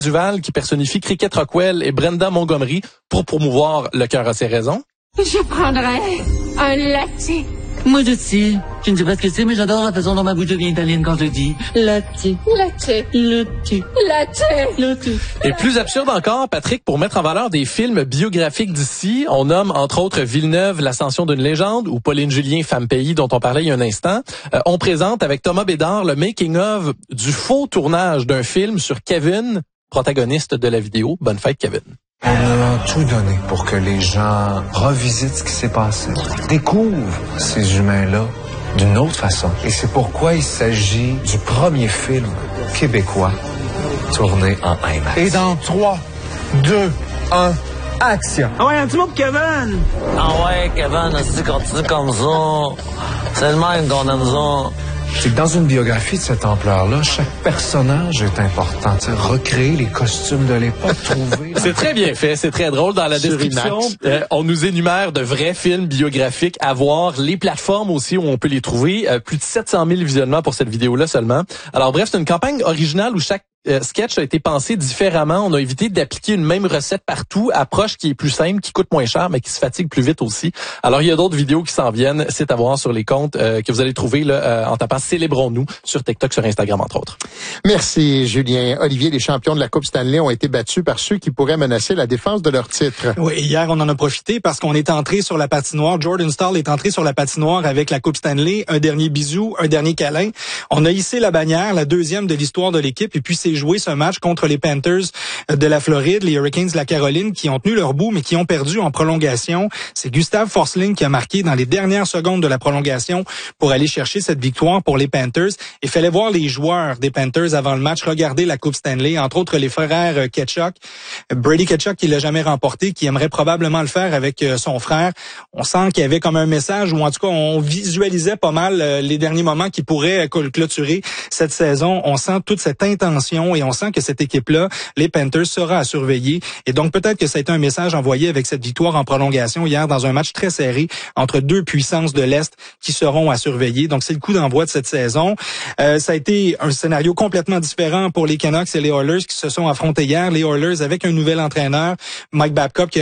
Duval qui personnifie Cricket Rockwell et Brenda Montgomery pour promouvoir Le cœur a ses raisons. Je prendrais un latte. Moi aussi. Je ne sais pas ce que c'est, mais j'adore la façon dont ma bouche devient italienne quand je dis latte. Latte. Latte. Latte. Latte. Et plus absurde encore, Patrick, pour mettre en valeur des films biographiques d'ici, on nomme entre autres Villeneuve, L'ascension d'une légende, ou Pauline Julien, Femme pays, dont on parlait il y a un instant. On présente avec Thomas Bédard le making-of du faux tournage d'un film sur Kevin, protagoniste de la vidéo. Bonne fête, Kevin. On a tout donné pour que les gens revisitent ce qui s'est passé, découvrent ces humains-là d'une autre façon. Et c'est pourquoi il s'agit du premier film québécois tourné en IMAX. Et dans 3, 2, 1, action! Ah ouais, un petit mot pour Kevin! Ah ouais, Kevin, si tu continues comme ça, c'est le même qu'on aime ça. C'est que dans une biographie de cette ampleur-là, chaque personnage est important. T'sais, recréer les costumes de l'époque, trouver... C'est très bien fait, c'est très drôle. Dans la description, on nous énumère de vrais films biographiques à voir, les plateformes aussi où on peut les trouver. Plus de 700 000 visionnements pour cette vidéo-là seulement. Alors bref, c'est une campagne originale où chaque sketch a été pensé différemment. On a évité d'appliquer une même recette partout, approche qui est plus simple, qui coûte moins cher, mais qui se fatigue plus vite aussi. Alors, il y a d'autres vidéos qui s'en viennent. C'est à voir sur les comptes que vous allez trouver là, en tapant Célébrons-nous sur TikTok, sur Instagram, entre autres. Merci, Julien. Olivier, les champions de la Coupe Stanley ont été battus par ceux qui pourraient menacer la défense de leur titre. Oui, hier, on en a profité parce qu'on est entré sur la patinoire. Jordan Staal est entré sur la patinoire avec la Coupe Stanley. Un dernier bisou, un dernier câlin. On a hissé la bannière, la deuxième de l'histoire de l'équipe, et puis c'est joué ce match contre les Panthers de la Floride, les Hurricanes de la Caroline, qui ont tenu leur bout, mais qui ont perdu en prolongation. C'est Gustav Forsling qui a marqué dans les dernières secondes de la prolongation pour aller chercher cette victoire pour les Panthers. Il fallait voir les joueurs des Panthers avant le match regarder la Coupe Stanley, entre autres les frères Tkachuk. Brady Tkachuk, qui l'a jamais remporté, qui aimerait probablement le faire avec son frère. On sent qu'il y avait comme un message, ou en tout cas, on visualisait pas mal les derniers moments qui pourraient clôturer cette saison. On sent toute cette intention et on sent que cette équipe-là, les Panthers, sera à surveiller. Et donc, peut-être que ça a été un message envoyé avec cette victoire en prolongation hier dans un match très serré entre deux puissances de l'Est qui seront à surveiller. Donc, c'est le coup d'envoi de cette saison. Ça a été un scénario complètement différent pour les Canucks et les Oilers qui se sont affrontés hier. Les Oilers avec un nouvel entraîneur, Mike Babcock,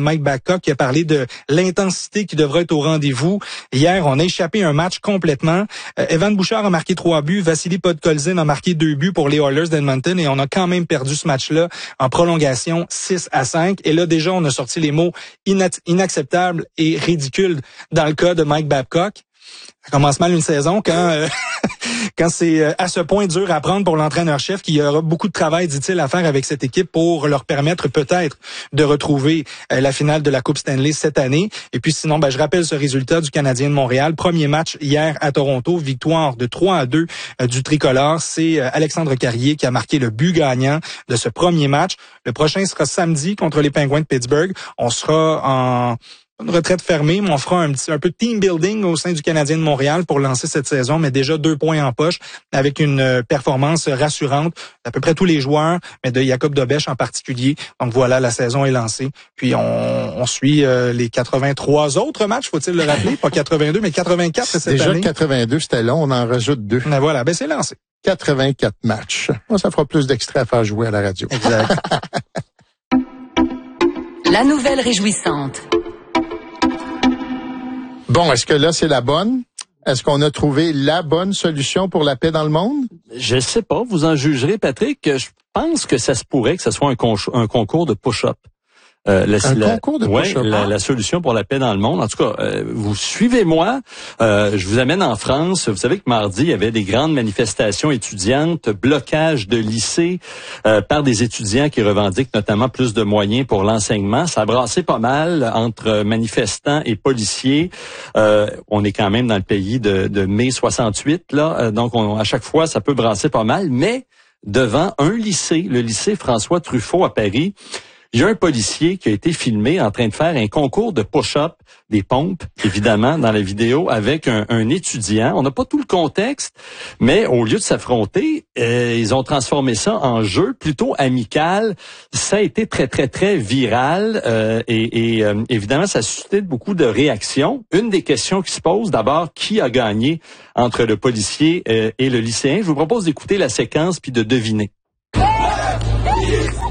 qui a parlé de l'intensité qui devrait être au rendez-vous. Hier, on a échappé un match complètement. Evan Bouchard a marqué 3 buts. Vassili Podkolzin a marqué 2 buts pour les Oilers d'Edmonton et on a quand même perdu ce match-là en prolongation 6-5. Et là, déjà, on a sorti les mots inacceptables et ridicules dans le cas de Mike Babcock. Ça commence mal une saison quand quand c'est à ce point dur à prendre pour l'entraîneur-chef, qu'il y aura beaucoup de travail, dit-il, à faire avec cette équipe pour leur permettre peut-être de retrouver la finale de la Coupe Stanley cette année. Et puis sinon, je rappelle ce résultat du Canadien de Montréal. Premier match hier à Toronto, victoire de 3-2 du tricolore. C'est Alexandre Carrier qui a marqué le but gagnant de ce premier match. Le prochain sera samedi contre les Penguins de Pittsburgh. On sera en une retraite fermée, mais on fera un peu de team building au sein du Canadien de Montréal pour lancer cette saison, mais déjà 2 points en poche avec une performance rassurante d'à peu près tous les joueurs, mais de Jacob Dobèche en particulier. Donc voilà, la saison est lancée. Puis on suit les 83 autres matchs, faut-il le rappeler, pas 82, mais 84 cette déjà année. Déjà 82, c'était long, on en rajoute 2. Mais voilà, c'est lancé. 84 matchs. Bon, ça fera plus d'extraits à faire jouer à la radio. Exact. La nouvelle réjouissante. Bon, est-ce que là, c'est la bonne? Est-ce qu'on a trouvé la bonne solution pour la paix dans le monde? Je sais pas, vous en jugerez, Patrick. Je pense que ça se pourrait que ce soit un concours de push-up. Concours de push-up? La solution pour la paix dans le monde. En tout cas, vous suivez-moi. Je vous amène en France. Vous savez que mardi, il y avait des grandes manifestations étudiantes, blocage de lycées par des étudiants qui revendiquent notamment plus de moyens pour l'enseignement. Ça a brassé pas mal entre manifestants et policiers. On est quand même dans le pays de mai 68, là. Donc, à chaque fois, ça peut brasser pas mal. Mais devant un lycée, le lycée François Truffaut à Paris, il y a un policier qui a été filmé en train de faire un concours de push-up, des pompes, évidemment, dans la vidéo, avec un étudiant. On n'a pas tout le contexte, mais au lieu de s'affronter, ils ont transformé ça en jeu plutôt amical. Ça a été très, très, très viral et évidemment, ça a suscité beaucoup de réactions. Une des questions qui se pose, d'abord, qui a gagné entre le policier et le lycéen? Je vous propose d'écouter la séquence puis de deviner.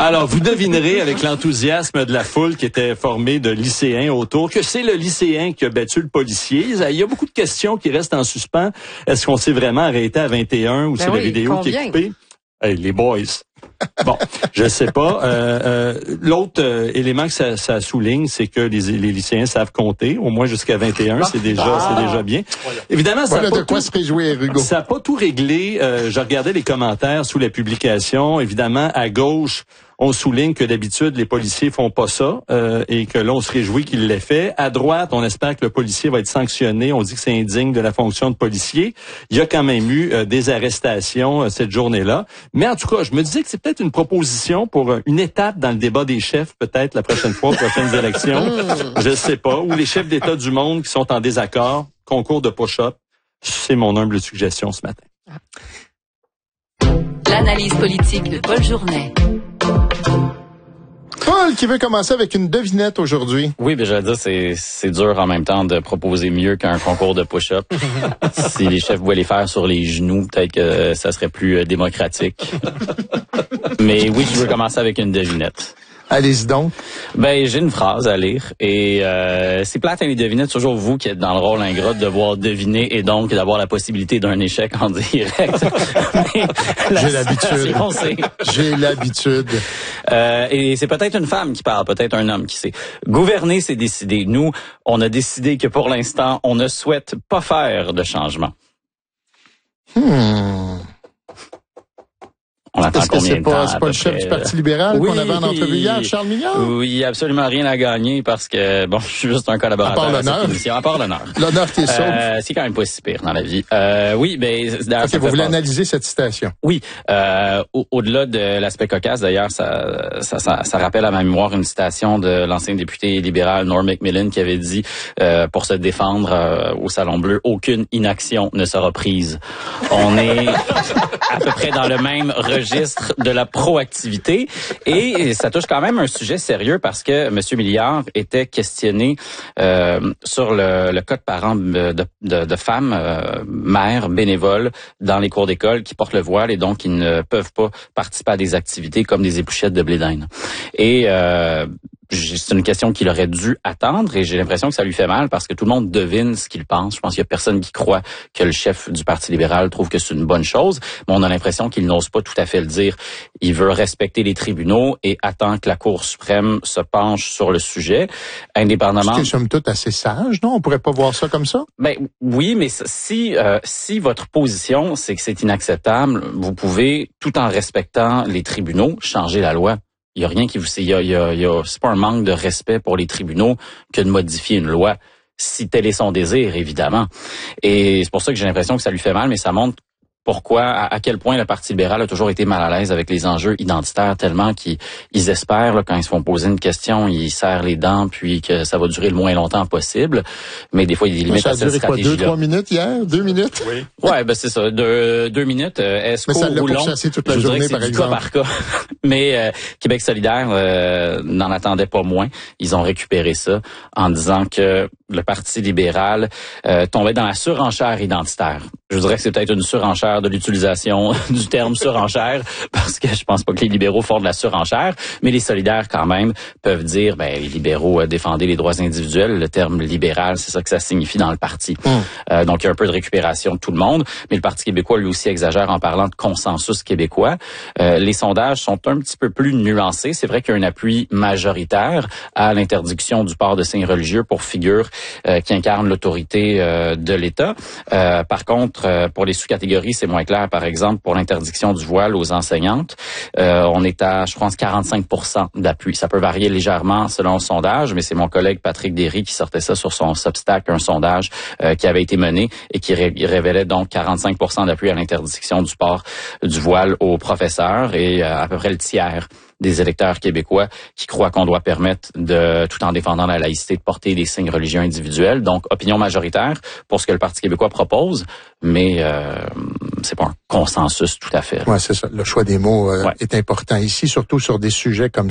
Alors, vous devinerez avec l'enthousiasme de la foule qui était formée de lycéens autour que c'est le lycéen qui a battu le policier. Il y a beaucoup de questions qui restent en suspens. Est-ce qu'on s'est vraiment arrêté à 21 ou c'est la vidéo qui est coupée? Hey, les boys. Bon, je sais pas. L'autre élément que ça souligne, c'est que les lycéens savent compter, au moins jusqu'à 21, c'est déjà bien. Évidemment, ça n'a pas tout réglé. Je regardais les commentaires sous la publication. Évidemment, à gauche, on souligne que d'habitude, les policiers font pas ça et que là, on se réjouit qu'il l'ait fait. À droite, on espère que le policier va être sanctionné. On dit que c'est indigne de la fonction de policier. Il y a quand même eu des arrestations cette journée-là. Mais en tout cas, je me disais que c'est peut-être une proposition pour une étape dans le débat des chefs, peut-être la prochaine fois, aux prochaines élections. Je sais pas. Ou les chefs d'État du monde qui sont en désaccord. Concours de push-up. C'est mon humble suggestion ce matin. L'analyse politique de Paul Journet. Paul qui veut commencer avec une devinette aujourd'hui. Oui, ben j'allais dire, c'est dur en même temps de proposer mieux qu'un concours de push-up. Si les chefs voulaient les faire sur les genoux, peut-être que ça serait plus démocratique. Mais oui, je veux commencer avec une devinette. Allez-y donc. Ben, j'ai une phrase à lire et c'est plate, hein, les devinettes, c'est toujours vous qui êtes dans le rôle ingrat de devoir deviner et donc d'avoir la possibilité d'un échec en direct. J'ai l'habitude. J'ai l'habitude. Et c'est peut-être une femme qui parle, peut-être un homme qui sait. Gouverner, c'est décider. Nous, on a décidé que pour l'instant, on ne souhaite pas faire de changement. On attend combien de temps? C'est pas le chef du Parti libéral qu'on avait en entrevue hier, Charles Milliard? Oui, absolument rien à gagner parce que, bon, je suis juste un collaborateur. À part l'honneur. L'honneur qui est sauve. C'est quand même pas si pire dans la vie. Oui, ben, d'ailleurs. OK, vous voulez analyser cette citation? Oui. Au-delà de l'aspect cocasse, d'ailleurs, ça rappelle à ma mémoire une citation de l'ancien député libéral Norm Macmillan qui avait dit, pour se défendre au Salon Bleu, aucune inaction ne sera prise. On est à peu près dans le même registre de la proactivité et ça touche quand même un sujet sérieux parce que M. Milliard était questionné sur le cas de parents de femmes mères bénévoles dans les cours d'école qui portent le voile et donc qui ne peuvent pas participer à des activités comme des épluchettes de blé d'Inde. Et c'est une question qu'il aurait dû attendre et j'ai l'impression que ça lui fait mal parce que tout le monde devine ce qu'il pense. Je pense qu'il y a personne qui croit que le chef du Parti libéral trouve que c'est une bonne chose, mais on a l'impression qu'il n'ose pas tout à fait le dire. Il veut respecter les tribunaux et attend que la Cour suprême se penche sur le sujet, indépendamment. C'est somme toute assez sage, non? On pourrait pas voir ça comme ça? Ben oui, mais si votre position c'est que c'est inacceptable, vous pouvez, tout en respectant les tribunaux, changer la loi. Il y a rien qui vous, c'est pas un manque de respect pour les tribunaux que de modifier une loi, si tel est son désir, évidemment. Et c'est pour ça que j'ai l'impression que ça lui fait mal, mais ça montre pourquoi, à quel point le Parti libéral a toujours été mal à l'aise avec les enjeux identitaires, tellement qu'ils espèrent, là, quand ils se font poser une question, ils serrent les dents, puis que ça va durer le moins longtemps possible. Mais des fois, il y a des limites à cette stratégie-là. Ça a duré quoi, 2-3 minutes hier? 2 minutes? Oui. Ouais, ben c'est ça. 2 minutes. Est-ce mais ça l'a ou long? pourchassé toute la journée, par exemple. Cas par cas. Mais Québec solidaire n'en attendait pas moins. Ils ont récupéré ça en disant que le Parti libéral tombait dans la surenchère identitaire. Je dirais que c'est peut-être une surenchère de l'utilisation du terme surenchère, parce que je pense pas que les libéraux font de la surenchère, mais les solidaires quand même peuvent dire, ben les libéraux défendaient les droits individuels. Le terme libéral, c'est ça que ça signifie dans le parti. Donc il y a un peu de récupération de tout le monde, mais le Parti québécois lui aussi exagère en parlant de consensus québécois. Les sondages sont un petit peu plus nuancés. C'est vrai qu'il y a un appui majoritaire à l'interdiction du port de signes religieux pour figures qui incarnent l'autorité de l'État. Par contre, pour les sous-catégories, c'est moins clair. Par exemple, pour l'interdiction du voile aux enseignantes, on est à, je pense, 45% d'appui. Ça peut varier légèrement selon le sondage, mais c'est mon collègue Patrick Derry qui sortait ça sur son Substack, un sondage qui avait été mené et qui révélait donc 45% d'appui à l'interdiction du port du voile aux professeurs et à peu près le tiers des électeurs québécois qui croient qu'on doit permettre de, tout en défendant la laïcité, de porter des signes religieux individuels. Donc, opinion majoritaire pour ce que le Parti québécois propose, mais c'est pas un consensus tout à fait. Ouais, c'est ça. Le choix des mots est important ici, surtout sur des sujets comme